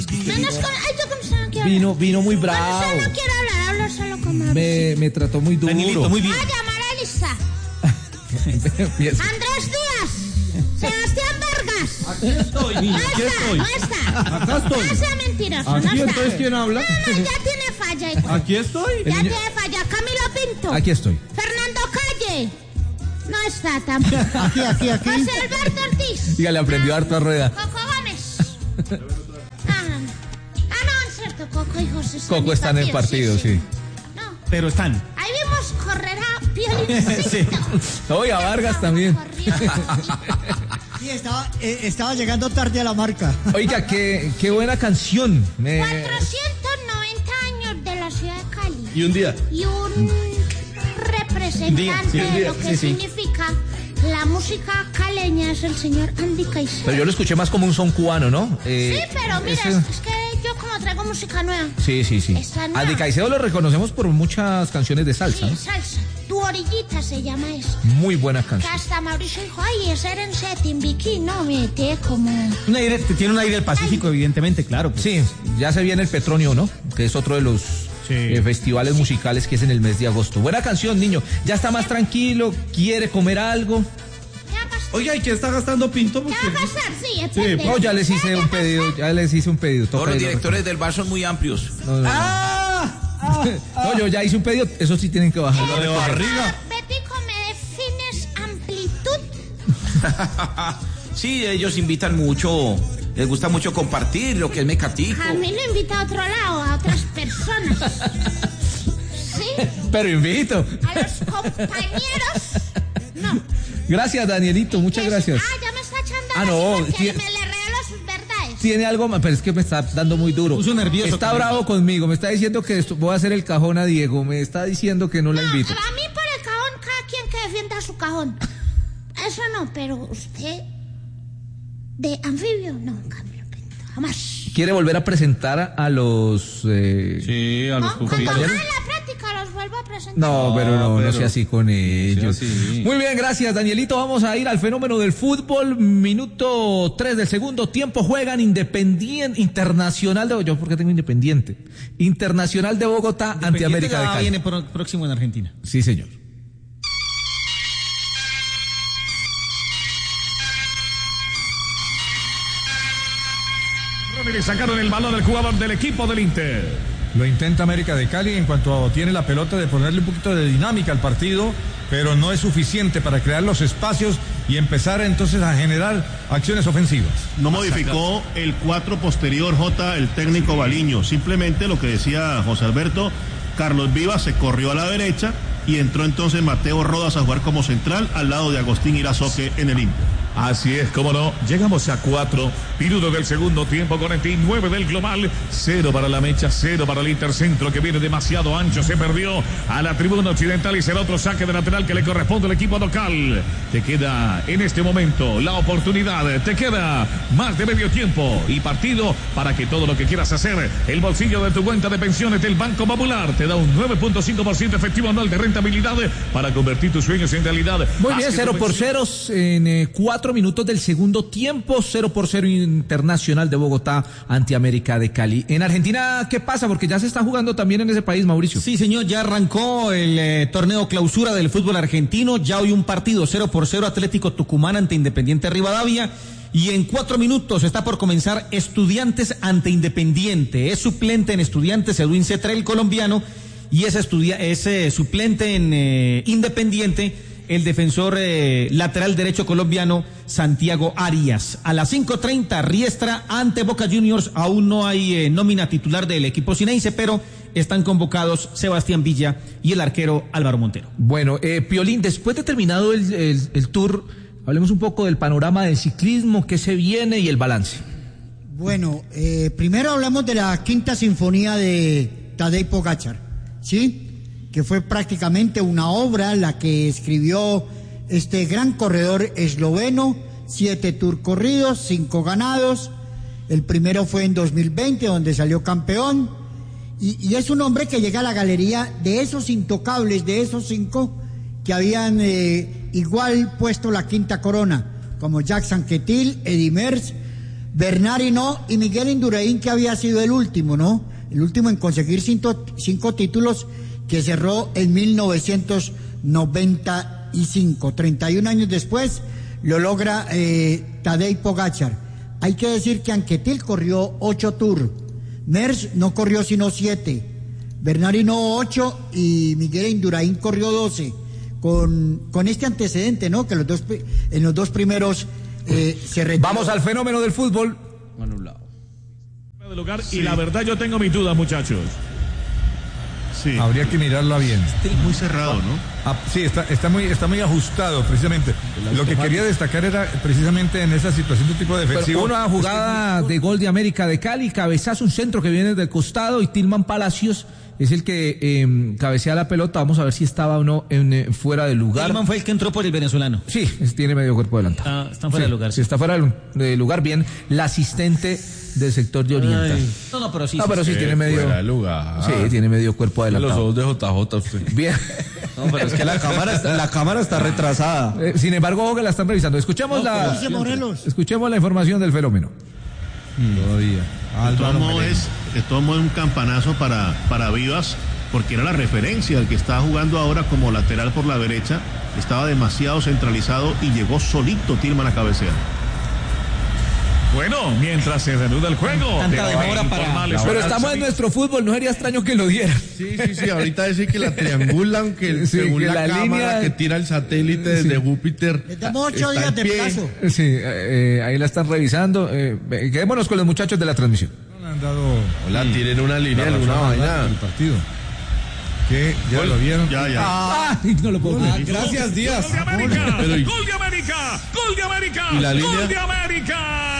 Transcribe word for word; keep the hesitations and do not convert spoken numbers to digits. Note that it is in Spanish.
Menos con... Ay, yo como solo quiero Vino, vino muy Bueno, bravo. solo quiero hablar, hablar solo con Mauricio. Me, me trató muy duro. Danielito, muy bien. Voy a llamar a Lisa. Empieza. Andrés Díaz. Sebastián Vargas. Aquí estoy, niño, No aquí está, estoy. no está. Acá estoy. No sea mentiroso, Aquí no está. entonces, ¿quién habla? No, no, ya tiene falla. hijo. Aquí estoy. Ya El niño- tiene falla. Camilo Pinto. Aquí estoy. Fernando Calle. No está tampoco. Aquí, aquí, aquí. José Alberto Ortiz. Dígale, aprendió harto a rueda. Coco Gómez. Ah, no. Ah, no, es cierto, Coco y José están Coco están en partido, sí. No, Pero están. ahí vimos correr a Piolincito. Oiga, Vargas también. Corrió. Sí, estaba, eh, estaba llegando tarde a la marca. Oiga, qué, qué buena canción. Me- cuatrocientos noventa años de la ciudad de Cali. Y un día. Y un representante Día, sí, un de día, lo que sí, sí. significa la música caleña es el señor Andy Caicedo. Pero yo lo escuché más como un son cubano, ¿no? Eh, Sí, pero mira, ese- es, es que yo como traigo música nueva. Sí, sí, sí. Esa nueva. Andy Caicedo lo reconocemos por muchas canciones de salsa, Sí, ¿no? salsa. Tu orillita se llama eso. Muy buenas Que canciones. hasta Mauricio dijo, ay, ese era en Timbiquí, no, mete como... Un aire, tiene un aire del Pacífico, evidentemente, claro. pues. Sí, ya se viene el Petronio, ¿no? Que es otro de los Sí. eh, festivales musicales que es en el mes de agosto. Buena canción, niño. Ya está más tranquilo, quiere comer algo. ¿Qué va a pasar? Oiga, ¿y qué está gastando Pinto? ¿Qué va a pasar? Sí, Sí, espérate. No, ya les hice ¿Qué un va a pedido, pasar? ya les hice un pedido. Todos Toca los irlo a directores del bar son muy amplios. recoger. No, no, no. ¡Ah! ah, No, yo ya hice un pedido, eso sí tienen que bajarlo. a de recoger. barriga. Betico, ¿me defines amplitud? Sí, ellos invitan mucho, les gusta mucho compartir lo que es Mecatico. A mí lo invita a otro lado, a otras personas. ¿Sí? Pero invito. A los compañeros. No. Gracias, Danielito, muchas gracias. Ah, ya me está echando Ah, la no, silla, que tie- me le regalo sus verdades. Tiene algo más, pero es que me está dando muy duro. Puso nervioso Está conmigo. bravo conmigo, me está diciendo que esto- voy a hacer el cajón a Diego, me está diciendo que no la No, invito. a mí por el cajón, cada quien que defienda su cajón. Eso no, pero usted de anfibio, no, Camilo Pinto, jamás. ¿Quiere volver a presentar a los... eh, Sí, a los ¿No? Cuando pupilos. haga la práctica los vuelvo a presentar. No, pero no, no pero- sea así con ellos. sea así. Muy bien, gracias, Danielito. Vamos a ir al fenómeno del fútbol. Minuto tres del segundo tiempo. Juegan Independiente Internacional de... Yo, ¿por qué tengo Independiente? Internacional de Bogotá ante América de Ya Cali. viene pro- próximo en Argentina. Sí, señor. Le sacaron el balón del jugador del equipo del Inter. Lo intenta América de Cali en cuanto tiene la pelota de ponerle un poquito de dinámica al partido, pero no es suficiente para crear los espacios y empezar entonces a generar acciones ofensivas. No modificó el cuatro posterior J, el técnico Baliño. Simplemente lo que decía José Alberto, Carlos Vivas se corrió a la derecha y entró entonces Mateo Rodas a jugar como central al lado de Agustín Irazoque en el Inter. Así es, cómo no. Llegamos a cuatro. Minutos del segundo tiempo, cuarenta y nueve del global. Cero para la Mecha, cero para el Intercentro, que viene demasiado ancho. Se perdió a la tribuna occidental y será otro saque de lateral que le corresponde al equipo local. Te queda en este momento la oportunidad. Te queda más de medio tiempo y partido para que todo lo que quieras hacer. El bolsillo de tu cuenta de pensiones del Banco Popular te da un nueve punto cinco por ciento efectivo anual de rentabilidad para convertir tus sueños en realidad. Muy Haz bien, que tu cero por pensión- cero en eh, cuatro minutos del segundo tiempo, cero por cero Internacional de Bogotá ante América de Cali. En Argentina, ¿qué pasa? Porque ya se está jugando también en ese país, Mauricio. Sí, señor, ya arrancó el eh, torneo clausura del fútbol argentino. Ya hoy un partido cero por cero Atlético Tucumán ante Independiente Rivadavia. Y en cuatro minutos está por comenzar Estudiantes ante Independiente. Es suplente en Estudiantes Edwin Cetra, el colombiano. Y es, estudia es eh, suplente en eh, Independiente el defensor eh, lateral derecho colombiano Santiago Arias. A las cinco treinta, Riestra ante Boca Juniors. Aún no hay eh, nómina titular del equipo cinense, pero están convocados Sebastián Villa y el arquero Álvaro Montero. Bueno, eh, Piolín, después de terminado el, el, el tour, hablemos un poco del panorama del ciclismo, qué se viene y el balance. Bueno, eh, primero hablamos de la quinta sinfonía de Tadej Pogačar, ¿sí? Que fue prácticamente una obra la que escribió este gran corredor esloveno, siete tour corridos, cinco ganados. El primero fue en dos mil veinte, donde salió campeón. Y, y es un hombre que llega a la galería de esos intocables, de esos cinco que habían eh, igual puesto la quinta corona, como Jacques Anquetil, Eddy Merckx, Bernard Hinault y Miguel Indurain, que había sido el último, ¿no? El último en conseguir cinco, cinco títulos, que cerró en mil novecientos noventa y cinco. treinta y un años después lo logra eh, Tadej Pogačar. Hay que decir que Anquetil corrió ocho Tours, Merckx no corrió sino siete, Bernard Hinault ocho y Miguel Indurain corrió doce. Con, con este antecedente, ¿no? Que los dos, en los dos primeros eh, se retiró. Vamos al fenómeno del fútbol. Anulado. De lugar, sí. Y la verdad yo tengo mis dudas, muchachos. Sí. Habría que mirarla bien. Muy cerrado, ¿no? Ah, sí, está, está muy, está muy ajustado, precisamente. Lo que quería destacar era precisamente en esa situación de tipo defensivo. Pero una jugada es que... de gol de América de Cali, cabezazo, un centro que viene del costado y Tilman Palacios es el que eh, cabecea la pelota. Vamos a ver si estaba o no en, eh, fuera de lugar. Tilman fue el que entró por el venezolano. Sí, tiene medio cuerpo adelantado. Está, está fuera sí, de lugar. Sí, está fuera de lugar. Bien, la asistente del sector de Oriental. Ay. No, no, pero sí. No, pero sí, sí tiene medio. Fuera de lugar. Sí, tiene medio cuerpo adelantado. Los ojos de J J usted. Bien. No, pero es que la cámara está, la cámara está retrasada. Eh, sin embargo, que la están revisando. Escuchemos no, la. Escuchemos la información del fenómeno. Todavía. De todos modos es, de todos modos un campanazo para, para Vivas, porque era la referencia, el que estaba jugando ahora como lateral por la derecha, estaba demasiado centralizado y llegó solito Tilman a cabecear. Bueno, mientras se reanuda el juego. Tanta demora para... Pero estamos en nuestro fútbol, no sería extraño que lo diera. Sí, sí, sí, ahorita decir que la triangulan, que sí, según que la, la cámara línea... que tira el satélite desde sí. Júpiter. Le damos ocho días de plazo. Sí, eh, ahí la están revisando. Eh, quedémonos con los muchachos de la transmisión. No le han dado... Hola, tiren una línea, una vaina. El partido. Que ya Gol, lo vieron. Ya, ya. Ah, no lo puedo ah, gracias, Díaz. Gol de América. Pero... Gol de América. Gol de América. ¿Y la línea? Gol de América.